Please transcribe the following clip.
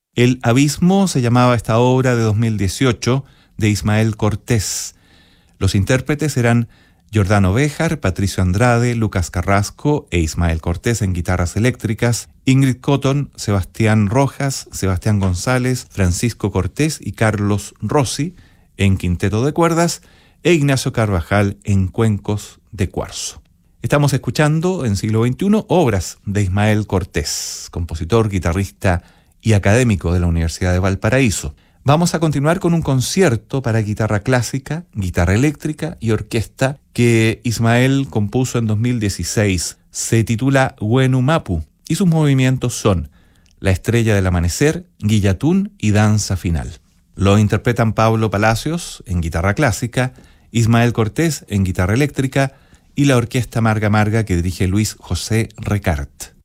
El Abismo se llamaba esta obra de 2018 de Ismael Cortés. Los intérpretes eran Jordano Béjar, Patricio Andrade, Lucas Carrasco e Ismael Cortés en guitarras eléctricas, Ingrid Cotton, Sebastián Rojas, Sebastián González, Francisco Cortés y Carlos Rossi en quinteto de cuerdas e Ignacio Carvajal en cuencos de cuarzo. Estamos escuchando en siglo XXI obras de Ismael Cortés, compositor, guitarrista y académico de la Universidad de Valparaíso. Vamos a continuar con un concierto para guitarra clásica, guitarra eléctrica y orquesta que Ismael compuso en 2016. Se titula Wenu Mapu y sus movimientos son La Estrella del Amanecer, Guillatún y Danza Final. Lo interpretan Pablo Palacios en guitarra clásica, Ismael Cortés en guitarra eléctrica y la orquesta Marga Marga que dirige Luis José Recart.